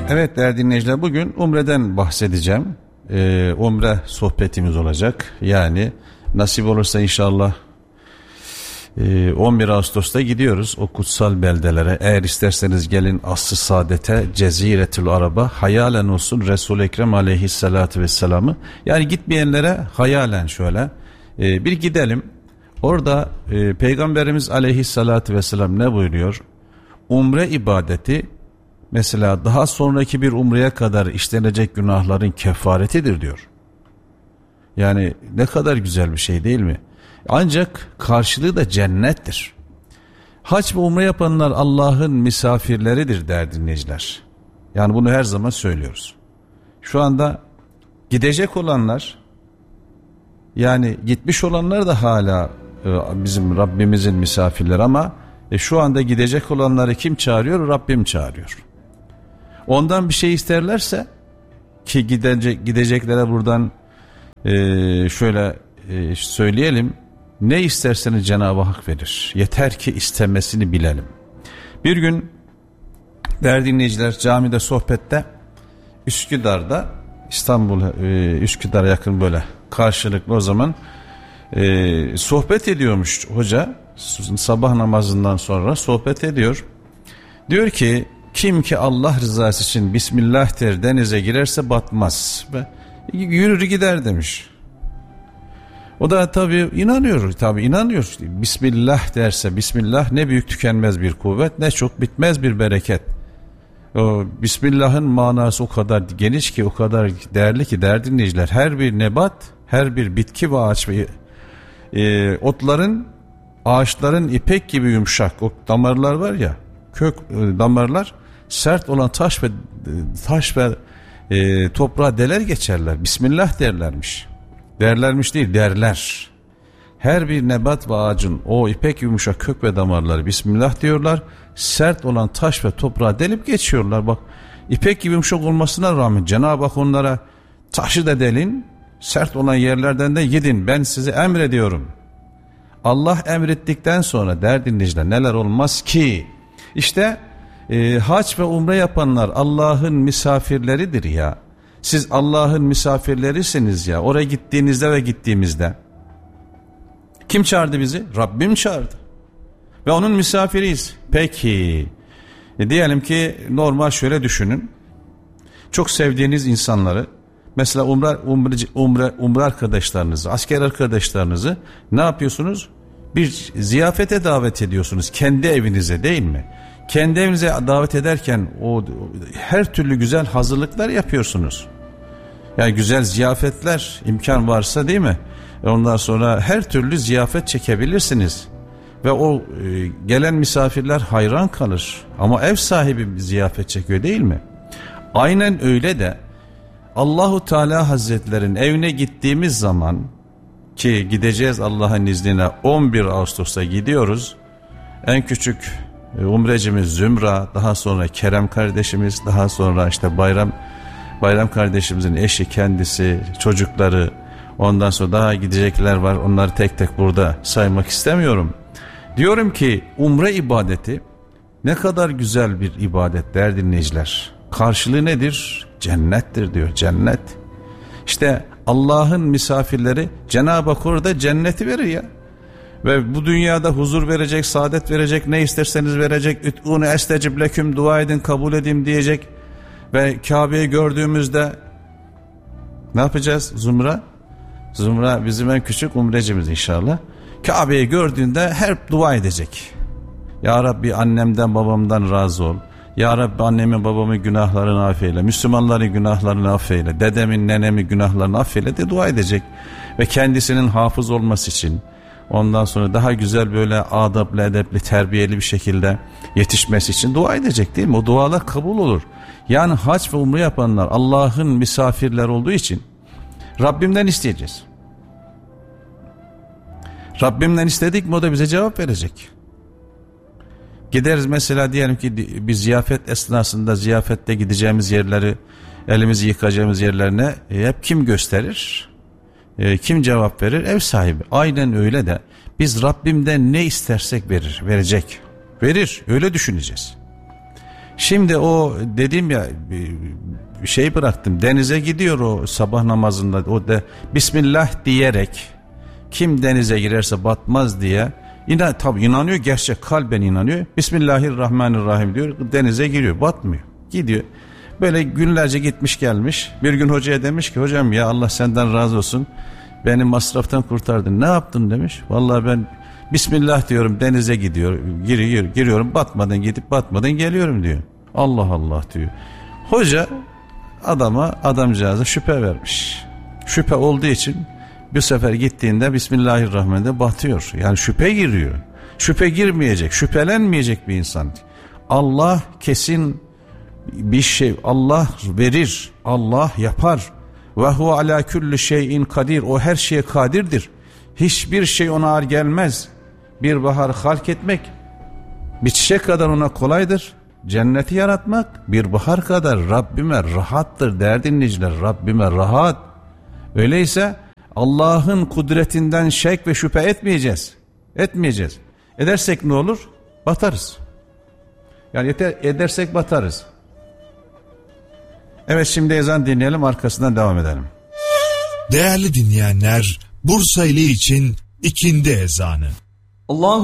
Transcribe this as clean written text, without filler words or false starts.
Evet değerli dinleyiciler, bugün Umre'den bahsedeceğim. Umre sohbetimiz olacak. Yani nasip olursa inşallah 11 Ağustos'ta gidiyoruz o kutsal beldelere. Eğer isterseniz gelin Asr-ı Saadet'e, Ceziretül Arab'a, hayalen olsun Resul-i Ekrem aleyhissalatü vesselam'ı. Yani gitmeyenlere hayalen şöyle bir gidelim. Orada Peygamberimiz aleyhissalatü vesselam ne buyuruyor? Umre ibadeti mesela daha sonraki bir umreye kadar işlenecek günahların kefaretidir diyor. Yani ne kadar güzel bir şey değil mi? Ancak karşılığı da cennettir. Hac ve umre yapanlar Allah'ın misafirleridir değerli dinleyiciler. Yani bunu her zaman söylüyoruz. Şu anda gidecek olanlar, yani gitmiş olanlar da hala bizim Rabbimizin misafirleri ama şu anda gidecek olanları kim çağırıyor? Rabbim çağırıyor. Ondan bir şey isterlerse ki gideceklere buradan şöyle söyleyelim. Ne isterseniz Cenab-ı Hak verir. Yeter ki istemesini bilelim. Bir gün değerli dinleyiciler, camide sohbette Üsküdar'da, İstanbul Üsküdar'a yakın böyle karşılıklı o zaman sohbet ediyormuş hoca. Sabah namazından sonra sohbet ediyor. Diyor ki kim ki Allah rızası için Bismillah der denize girerse batmaz. Ve yürür gider demiş. O da tabii inanıyor. Bismillah derse, Bismillah ne büyük tükenmez bir kuvvet, ne çok bitmez bir bereket. O Bismillah'ın manası o kadar geniş ki, o kadar değerli ki değerli dinleyiciler, her bir nebat, her bir bitki ve ağaç ve otların, ağaçların ipek gibi yumuşak o damarlar var ya, kök damarlar sert olan taş ve toprağa deler geçerler. Bismillah derlermiş. Derlermiş değil, derler. Her bir nebat ve ağacın o ipek yumuşak kök ve damarları Bismillah diyorlar. Sert olan taş ve toprağa delip geçiyorlar. Bak, ipek gibi yumuşak olmasına rağmen Cenab-ı Hak onlara taşı da delin, sert olan yerlerden de gidin, ben size emrediyorum. Allah emrettikten sonra değerli dinleyiciler neler olmaz ki? İşte hac ve umre yapanlar Allah'ın misafirleridir ya. Siz Allah'ın misafirlerisiniz ya. Oraya gittiğinizde ve gittiğimizde. Kim çağırdı bizi? Rabbim çağırdı. Ve onun misafiriyiz. Peki. Diyelim ki normal şöyle düşünün. Çok sevdiğiniz insanları, mesela umre arkadaşlarınızı, asker arkadaşlarınızı ne yapıyorsunuz? Bir ziyafete davet ediyorsunuz. Kendi evinize, değil mi? Kendi evinize davet ederken o her türlü güzel hazırlıklar yapıyorsunuz. Yani güzel ziyafetler, imkan varsa, değil mi? Ondan sonra her türlü ziyafet çekebilirsiniz. Ve o gelen misafirler hayran kalır. Ama ev sahibi bir ziyafet çekiyor, değil mi? Aynen öyle de Allahu Teala Hazretlerinin evine gittiğimiz zaman, ki gideceğiz Allah'ın izniyle, 11 Ağustos'ta gidiyoruz. En küçük umrecimiz Zümra, daha sonra Kerem kardeşimiz, daha sonra işte Bayram kardeşimizin eşi, kendisi, çocukları, ondan sonra daha gidecekler var. Onları tek tek burada saymak istemiyorum. Diyorum ki umre ibadeti ne kadar güzel bir ibadet değerli dinleyiciler. Karşılığı nedir? Cennettir diyor, cennet. İşte Allah'ın misafirleri, Cenab-ı Hak orada cenneti verir ya. Ve bu dünyada huzur verecek, saadet verecek, ne isterseniz verecek. Üt'ûne estecib leküm, dua edin kabul edeyim diyecek. Ve Kabe'yi gördüğümüzde ne yapacağız? Zümra bizim en küçük umrecimiz inşallah. Kabe'yi gördüğünde hep dua edecek. Ya Rabbi annemden babamdan razı ol. Ya Rabbi annemin babamın günahlarını affeyle. Müslümanların günahlarını affeyle. Dedemin nenemin günahlarını affeyle de dua edecek. Ve kendisinin hafız olması için, ondan sonra daha güzel böyle adaplı, edepli, terbiyeli bir şekilde yetişmesi için dua edecek, değil mi? O dualar kabul olur. Yani hac ve umre yapanlar Allah'ın misafirler olduğu için Rabbimden isteyeceğiz. Rabbimden istedik mi o da bize cevap verecek. Gideriz mesela, diyelim ki bir ziyafet esnasında, ziyafette gideceğimiz yerleri, elimizi yıkayacağımız yerlerine hep kim gösterir? Kim cevap verir? Ev sahibi. Aynen öyle de biz Rabbimden ne istersek verecek. Verir. Öyle düşüneceğiz. Şimdi o dedim ya, şey bıraktım, denize gidiyor o sabah namazında, o da Bismillah diyerek, kim denize girerse batmaz diye tabi inanıyor, gerçek kalben inanıyor. Bismillahirrahmanirrahim diyor, denize giriyor, batmıyor, gidiyor. Böyle günlerce gitmiş gelmiş. Bir gün hocaya demiş ki, hocam ya Allah senden razı olsun, beni masraftan kurtardın, ne yaptın demiş. Vallahi ben Bismillah diyorum, denize giriyorum, batmadan gidip batmadan geliyorum diyor. Allah Allah diyor. Hoca adamcağıza şüphe vermiş. Şüphe olduğu için bir sefer gittiğinde Bismillahirrahmanirrahim batıyor. Yani şüphe giriyor. Şüphe girmeyecek, şüphelenmeyecek bir insan. Allah kesin bir şey, Allah verir, Allah yapar. Ve hu ala kulli şeyin kadir. O her şeye kadirdir. Hiçbir şey ona ağır gelmez. Bir bahar halk etmek bir çiçek kadar ona kolaydır. Cenneti yaratmak bir bahar kadar Rabbime rahattır değerli dinleyiciler. Rabbime rahat. Öyleyse Allah'ın kudretinden şek ve şüphe etmeyeceğiz. Edersek ne olur? Batarız. Yani edersek batarız. Evet, şimdi ezan dinleyelim, arkasından devam edelim. Değerli dinleyenler, Bursa ili için ikindi ezanı. Allahu